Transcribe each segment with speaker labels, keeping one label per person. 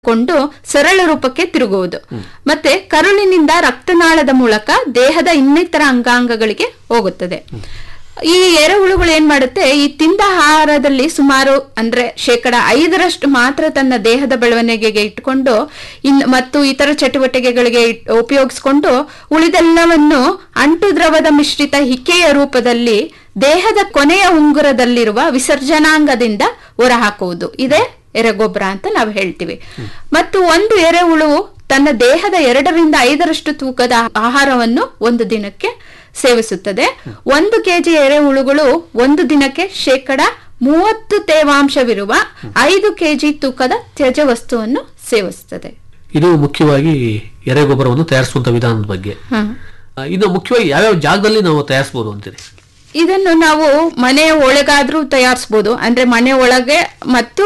Speaker 1: ಕೊಂಡು ಸರಳ ರೂಪಕ್ಕೆ ತಿರುಗುವುದು. ಮತ್ತೆ ಕರುಳಿನಿಂದ ರಕ್ತನಾಳದ ಮೂಲಕ ದೇಹದ ಇನ್ನಿತರ ಅಂಗಾಂಗಗಳಿಗೆ ಹೋಗುತ್ತದೆ. ಈ ಎರೆಹುಳುಗಳು ಏನ್ ಮಾಡುತ್ತೆ, ಈ ತಿಂದ ಆಹಾರದಲ್ಲಿ ಸುಮಾರು ಅಂದ್ರೆ 5% ಮಾತ್ರ ತನ್ನ ದೇಹದ ಬೆಳವಣಿಗೆಗೆ ಇಟ್ಟುಕೊಂಡು ಮತ್ತು ಇತರ ಚಟುವಟಿಕೆಗಳಿಗೆ ಉಪಯೋಗಿಸಿಕೊಂಡು ಉಳಿದೆಲ್ಲವನ್ನು ಅಂಟು ದ್ರವದ ಮಿಶ್ರಿತ ಹಿಕ್ಕೆಯ ರೂಪದಲ್ಲಿ ದೇಹದ ಕೊನೆಯ ಉಂಗುರದಲ್ಲಿರುವ ವಿಸರ್ಜನಾಂಗದಿಂದ ಹೊರಹಾಕುವುದು. ಇದೇ ಎರೆಗೊಬ್ಬರ ಅಂತ ನಾವು ಹೇಳ್ತೀವಿ. ಮತ್ತು ಒಂದು ಎರೆಹುಳು ತನ್ನ ದೇಹದ 2ರಿಂದ 5ರಷ್ಟು ತೂಕದ ಆಹಾರವನ್ನು ಒಂದು ದಿನಕ್ಕೆ ಸೇವಿಸುತ್ತದೆ. 1 ಕೆಜಿ ಎರೆಹುಳುಗಳು ಒಂದು ದಿನಕ್ಕೆ 30% ತೇವಾಂಶವಿರುವ 5 ಕೆಜಿ ತೂಕದ ತ್ಯಾಜ್ಯ ವಸ್ತುವನ್ನು ಸೇವಿಸುತ್ತದೆ.
Speaker 2: ಇದು ಮುಖ್ಯವಾಗಿ ಎರೆಗೊಬ್ಬರವನ್ನು ತಯಾರಿಸುವಂತ ವಿಧಾನದ ಬಗ್ಗೆ. ಇನ್ನು ಮುಖ್ಯವಾಗಿ ಯಾವ್ಯಾವ ಜಾಗದಲ್ಲಿ ನಾವು ತಯಾರಿಸಬಹುದು ಅಂತೀರಿ?
Speaker 1: ಇದನ್ನು ನಾವು ಮನೆಯ ಒಳಗಾದ್ರೂ ತಯಾರಿಸಬಹುದು. ಅಂದ್ರೆ ಮನೆ ಒಳಗೆ ಮತ್ತು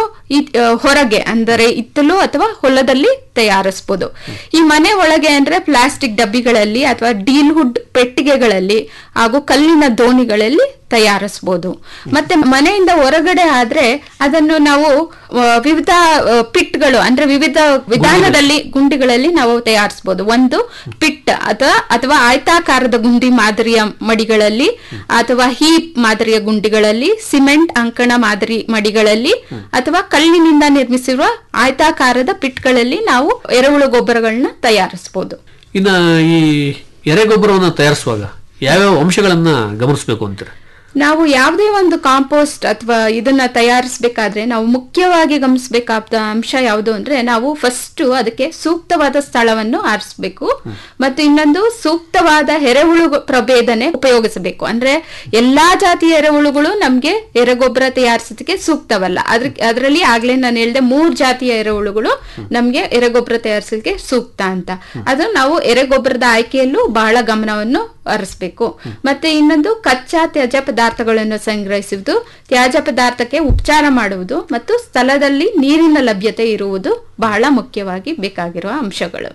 Speaker 1: ಹೊರಗೆ ಅಂದರೆ ಇತ್ತಲು ಅಥವಾ ಹೊಲದಲ್ಲಿ ತಯಾರಿಸಬಹುದು. ಈ ಮನೆ ಒಳಗೆ ಅಂದ್ರೆ ಪ್ಲಾಸ್ಟಿಕ್ ಡಬ್ಬಿಗಳಲ್ಲಿ ಅಥವಾ ಡೀಲ್ ವುಡ್ ಪೆಟ್ಟಿಗೆಗಳಲ್ಲಿ ಹಾಗೂ ಕಲ್ಲಿನ ದೋಣಿಗಳಲ್ಲಿ ತಯಾರಿಸಬಹುದು. ಮತ್ತೆ ಮನೆಯಿಂದ ಹೊರಗಡೆ ಆದ್ರೆ ಅದನ್ನು ನಾವು ವಿವಿಧ ಪಿಟ್ಗಳು ಅಂದ್ರೆ ವಿವಿಧ ವಿಧಾನದಲ್ಲಿ ಗುಂಡಿಗಳಲ್ಲಿ ನಾವು ತಯಾರಿಸಬಹುದು. ಒಂದು ಪಿಟ್ ಅಥವಾ ಆಯತಾಕಾರದ ಗುಂಡಿ ಮಾದರಿಯ ಮಡಿಗಳಲ್ಲಿ ಅಥವಾ ಹೀಪ್ ಮಾದರಿಯ ಗುಂಡಿಗಳಲ್ಲಿ, ಸಿಮೆಂಟ್ ಅಂಕಣ ಮಾದರಿ ಮಡಿಗಳಲ್ಲಿ ಅಥವಾ ಕಲ್ಲಿನಿಂದ ನಿರ್ಮಿಸಿರುವ ಆಯತಾಕಾರದ ಪಿಟ್ಗಳಲ್ಲಿ ನಾವು ಎರೆಹುಳು ಗೊಬ್ಬರಗಳನ್ನ ತಯಾರಿಸಬಹುದು.
Speaker 2: ಇನ್ನ ಈ ಎರೆಗೊಬ್ಬರವನ್ನು ತಯಾರಿಸುವಾಗ ಯಾವ್ಯಾವ ಅಂಶಗಳನ್ನ ಗಮನಿಸಬೇಕು ಅಂತೀರ?
Speaker 1: ನಾವು ಯಾವುದೇ ಒಂದು ಕಾಂಪೋಸ್ಟ್ ಅಥವಾ ಇದನ್ನ ತಯಾರಿಸಬೇಕಾದ್ರೆ ನಾವು ಮುಖ್ಯವಾಗಿ ಗಮನಿಸಬೇಕಾದ ಅಂಶ ಯಾವುದು ಅಂದ್ರೆ, ನಾವು ಫಸ್ಟ್ ಅದಕ್ಕೆ ಸೂಕ್ತವಾದ ಸ್ಥಳವನ್ನು ಆರಿಸಬೇಕು ಮತ್ತು ಇನ್ನೊಂದು ಸೂಕ್ತವಾದ ಎರೆಹುಳು ಪ್ರಭೇದನೆ ಉಪಯೋಗಿಸಬೇಕು. ಅಂದ್ರೆ ಎಲ್ಲಾ ಜಾತಿಯ ಎರೆಹುಳುಗಳು ನಮ್ಗೆ ಎರೆಗೊಬ್ಬರ ತಯಾರಿಸೋದಕ್ಕೆ ಸೂಕ್ತವಲ್ಲ. ಅದರಲ್ಲಿ ಆಗ್ಲೇ ನಾನು ಹೇಳಿದೆ 3 ಜಾತಿಯ ಎರೆಹುಳುಗಳು ನಮ್ಗೆ ಎರೆಗೊಬ್ಬರ ತಯಾರಿಸೋದಕ್ಕೆ ಸೂಕ್ತ ಅಂತ. ಅದು ನಾವು ಎರೆಗೊಬ್ಬರದ ಆಯ್ಕೆಯಲ್ಲೂ ಬಹಳ ಗಮನವನ್ನು ಹರಿಸಬೇಕು. ಮತ್ತೆ ಇನ್ನೊಂದು ಕಚ್ಚಾ ತ್ಯಾಜ್ಯ ಪದಾರ್ಥಗಳನ್ನು ಸಂಗ್ರಹಿಸುವುದು, ತ್ಯಾಜ್ಯ ಪದಾರ್ಥಕ್ಕೆ ಉಪಚಾರ ಮಾಡುವುದು ಮತ್ತು ಸ್ಥಳದಲ್ಲಿ ನೀರಿನ ಲಭ್ಯತೆ ಇರುವುದು ಬಹಳ ಮುಖ್ಯವಾಗಿ ಬೇಕಾಗಿರುವ ಅಂಶಗಳು.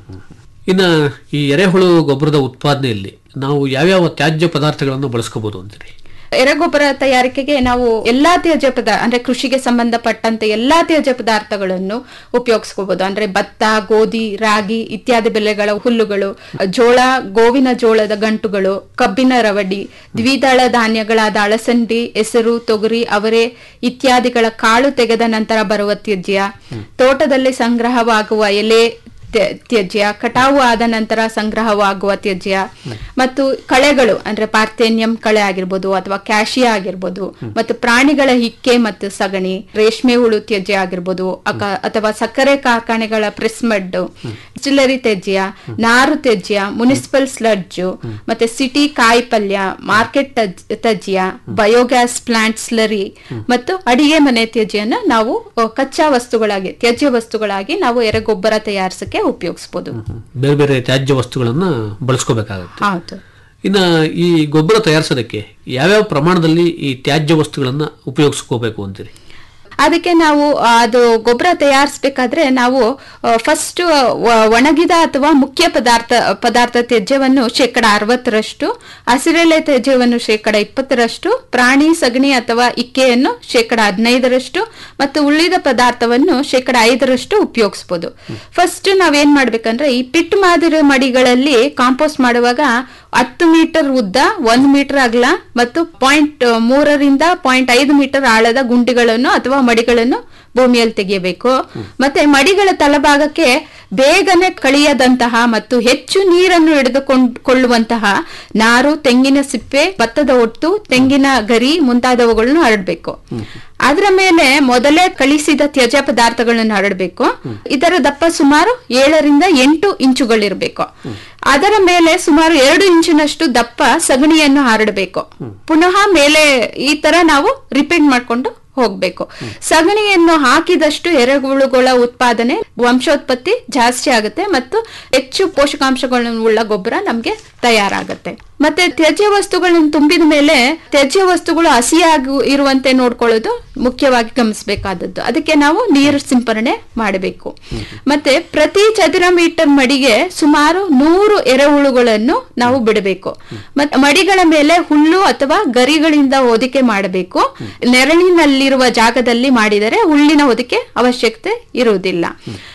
Speaker 2: ಇನ್ನ ಈ ಎರೆಹುಳು ಗೊಬ್ಬರದ ಉತ್ಪಾದನೆಯಲ್ಲಿ ನಾವು ಯಾವ್ಯಾವ ತ್ಯಾಜ್ಯ ಪದಾರ್ಥಗಳನ್ನು ಬಳಸ್ಕೋಬಹುದು ಅಂತೀರಿ?
Speaker 1: ಎರೆಗೊಬ್ಬರ ತಯಾರಿಕೆಗೆ ನಾವು ಎಲ್ಲಾ ತ್ಯಾಜ್ಯ ಪದಾರ್ಥ ಅಂದ್ರೆ ಕೃಷಿಗೆ ಸಂಬಂಧಪಟ್ಟಂತೆ ಎಲ್ಲಾ ತ್ಯಾಜ್ಯ ಪದಾರ್ಥಗಳನ್ನು ಉಪಯೋಗಿಸ್ಕೋಬಹುದು. ಅಂದ್ರೆ ಭತ್ತ, ಗೋಧಿ, ರಾಗಿ ಇತ್ಯಾದಿ ಬೆಳೆಗಳ ಹುಲ್ಲುಗಳು, ಜೋಳ, ಗೋವಿನ ಜೋಳದ ಗಂಟುಗಳು, ಕಬ್ಬಿನ ರವಡಿ, ದ್ವಿದಳ ಧಾನ್ಯಗಳಾದ ಅಳಸಂದಿ, ಹೆಸರು, ತೊಗರಿ, ಅವರೆ ಇತ್ಯಾದಿಗಳ ಕಾಳು ತೆಗೆದ ನಂತರ ಬರುವ ತ್ಯಾಜ್ಯ, ತೋಟದಲ್ಲಿ ಸಂಗ್ರಹವಾಗುವ ಎಲೆ ತ್ಯಾಜ್ಯ, ಕಟಾವು ಆದ ನಂತರ ಸಂಗ್ರಹವಾಗುವ ತ್ಯಾಜ್ಯ ಮತ್ತು ಕಳೆಗಳು ಅಂದ್ರೆ ಪಾರ್ಥೇನಿಯಂ ಕಳೆ ಆಗಿರ್ಬೋದು ಅಥವಾ ಕ್ಯಾಶಿಯಾ ಆಗಿರ್ಬೋದು, ಮತ್ತು ಪ್ರಾಣಿಗಳ ಹಿಕ್ಕೆ ಮತ್ತು ಸಗಣಿ, ರೇಷ್ಮೆ ಹುಳು ತ್ಯಾಜ್ಯ ಆಗಿರ್ಬೋದು ಅಥವಾ ಸಕ್ಕರೆ ಕಾರ್ಖಾನೆಗಳ ಪ್ರೆಸ್ ಮಡ್, ಡಿಸ್ಟಿಲರಿ ತ್ಯಾಜ್ಯ, ನಾರು ತ್ಯಾಜ್ಯ, ಮುನಿಸಿಪಲ್ ಸ್ಲಡ್ಜ್, ಮತ್ತೆ ಸಿಟಿ ಕಾಯಿ ಪಲ್ಯ, ಮಾರ್ಕೆಟ್ ತ್ಯಾಜ್ಯ, ಬಯೋಗ್ಯಾಸ್ ಪ್ಲಾಂಟ್ ಸ್ಲರಿ ಮತ್ತು ಅಡಿಗೆ ಮನೆ ತ್ಯಾಜ್ಯನ ನಾವು ಕಚ್ಚಾ ವಸ್ತುಗಳಾಗಿ ತ್ಯಾಜ್ಯ ವಸ್ತುಗಳಾಗಿ ನಾವು ಎರೆಗೊಬ್ಬರ ತಯಾರಿಸಕ್ಕೆ ಉಪಯೋಗಿಸಬಹುದು.
Speaker 2: ಬೇರೆ ಬೇರೆ ತ್ಯಾಜ್ಯ ವಸ್ತುಗಳನ್ನ ಬಳಸ್ಕೋಬೇಕಾಗುತ್ತೆ.
Speaker 1: ಹೌದು.
Speaker 2: ಇನ್ನ ಈ ಗೊಬ್ಬರ ತಯಾರಿಸೋದಕ್ಕೆ ಯಾವ್ಯಾವ ಪ್ರಮಾಣದಲ್ಲಿ ಈ ತ್ಯಾಜ್ಯ ವಸ್ತುಗಳನ್ನ ಉಪಯೋಗಿಸ್ಕೋಬೇಕು ಅಂತೀರಿ?
Speaker 1: ಅದಕ್ಕೆ ನಾವು ಅದು ಗೊಬ್ಬರ ತಯಾರಿಸಬೇಕಾದ್ರೆ ನಾವು ಫಸ್ಟ್ ಒಣಗಿದ ಅಥವಾ ಮುಖ್ಯ ಪದಾರ್ಥ ತ್ಯಾಜ್ಯವನ್ನು 60%, ಹಸಿರೆಲೆ ತ್ಯಾಜ್ಯವನ್ನು 20%, ಪ್ರಾಣಿ ಸಗಣಿ ಅಥವಾ ಇಕ್ಕೆಯನ್ನು 15% ಮತ್ತು ಉಳಿದ ಪದಾರ್ಥವನ್ನು 5% ಉಪಯೋಗಿಸಬಹುದು. ಫಸ್ಟ್ ನಾವೇನ್ ಮಾಡ್ಬೇಕಂದ್ರೆ, ಈ ಪಿಟ್ ಮಾದರಿ ಮಡಿಗಳಲ್ಲಿ ಕಾಂಪೋಸ್ಟ್ ಮಾಡುವಾಗ 10 ಮೀಟರ್ ಉದ್ದ, 1 ಮೀಟರ್ ಅಗಲ ಮತ್ತು 0.3ರಿಂದ 0.5 ಮೀಟರ್ ಆಳದ ಗುಂಡಿಗಳನ್ನು ಅಥವಾ ಮಡಿಗಳನ್ನು ಭೂಮಿಯಲ್ಲಿ ತೆಗೆಯಬೇಕು. ಮತ್ತೆ ಮಡಿಗಳ ತಳಭಾಗಕ್ಕೆ ಬೇಗನೆ ಕಳಿಯದಂತಹ ಮತ್ತು ಹೆಚ್ಚು ನೀರನ್ನು ಹಿಡಿದುಕೊಳ್ಳುವಂತಹ ನಾರು, ತೆಂಗಿನ ಸಿಪ್ಪೆ, ಭತ್ತದ ಹೊಟ್ಟು, ತೆಂಗಿನ ಗರಿ ಮುಂತಾದವುಗಳನ್ನು ಹರಡಬೇಕು. ಅದರ ಮೇಲೆ ಮೊದಲೇ ಕಳಿಸಿದ ತ್ಯಾಜ್ಯ ಪದಾರ್ಥಗಳನ್ನು ಹರಡಬೇಕು. ಇದರ ದಪ್ಪ ಸುಮಾರು 7ರಿಂದ 8 ಇಂಚುಗಳಿರಬೇಕು. ಅದರ ಮೇಲೆ ಸುಮಾರು 2 ಇಂಚಿನಷ್ಟು ದಪ್ಪ ಸಗಣಿಯನ್ನು ಹರಡಬೇಕು. ಪುನಃ ಮೇಲೆ ಈ ತರ ನಾವು ರಿಪೀಟ್ ಮಾಡ್ಕೊಂಡು ಹೋಗ್ಬೇಕು. ಸಗಣಿಯನ್ನು ಹಾಕಿದಷ್ಟು ಎರೆಹುಳುಗಳ ಉತ್ಪಾದನೆ, ವಂಶೋತ್ಪತ್ತಿ ಜಾಸ್ತಿ ಆಗುತ್ತೆ ಮತ್ತು ಹೆಚ್ಚು ಪೋಷಕಾಂಶಗಳನ್ನು ಉಳ್ಳ ಗೊಬ್ಬರ ನಮ್ಗೆ ತಯಾರಾಗುತ್ತೆ. ಮತ್ತೆ ತ್ಯಾಜ್ಯ ವಸ್ತುಗಳನ್ನು ತುಂಬಿದ ಮೇಲೆ ತ್ಯಾಜ್ಯ ವಸ್ತುಗಳು ಹಸಿಯಾಗಿ ಇರುವಂತೆ ನೋಡ್ಕೊಳ್ಳೋದು ಮುಖ್ಯವಾಗಿ ಗಮನಿಸಬೇಕಾದದ್ದು. ಅದಕ್ಕೆ ನಾವು ನೀರು ಸಿಂಪರಣೆ ಮಾಡಬೇಕು. ಮತ್ತೆ ಪ್ರತಿ ಚದರ ಮೀಟರ್ ಮಡಿಗೆ ಸುಮಾರು 100 ಎರೆಹುಳುಗಳನ್ನು ನಾವು ಬಿಡಬೇಕು. ಮತ್ತೆ ಮಡಿಗಳ ಮೇಲೆ ಹುಲ್ಲು ಅಥವಾ ಗರಿಗಳಿಂದ ಹೊದಿಕೆ ಮಾಡಬೇಕು. ನೆರಳಿನಲ್ಲಿರುವ ಜಾಗದಲ್ಲಿ ಮಾಡಿದರೆ ಹುಲ್ಲಿನ ಹೊದಿಕೆ ಅವಶ್ಯಕತೆ ಇರುವುದಿಲ್ಲ.